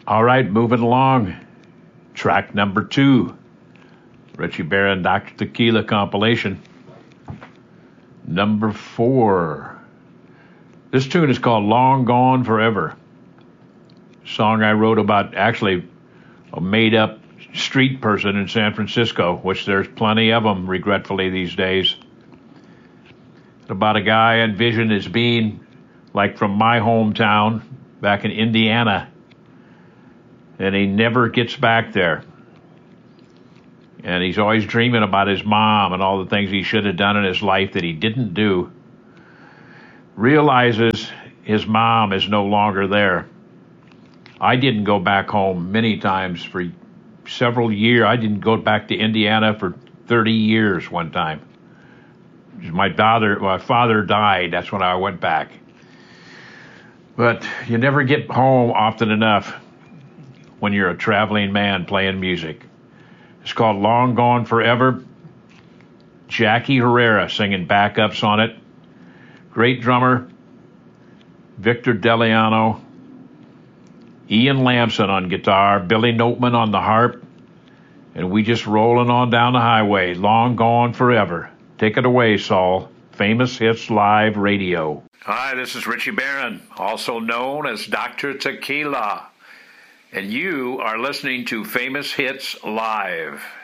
All right, moving along. Track number 2. Richie Barron, Dr. Tequila compilation. Number 4. This tune is called Long Gone Forever. Song I wrote about actually a made-up street person in San Francisco, which there's plenty of them, regretfully, these days. About a guy I envisioned as being like from my hometown back in Indiana. And he never gets back there. And he's always dreaming about his mom and all the things he should have done in his life that he didn't do. Realizes his mom is no longer there. I didn't go back home many times for several years. I didn't go back to Indiana for 30 years one time. My father died. That's when I went back. But you never get home often enough when you're a traveling man playing music. It's called Long Gone Forever. Jackie Herrera singing backups on it. Great drummer, Victor Deliano. Ian Lamson on guitar, Billy Noteman on the harp, and we just rolling on down the highway, Long Gone Forever. Take it away, Saul. Famous Hits Live Radio. Hi, this is Richie Barron, also known as Dr. Tequila, and you are listening to Famous Hits Live.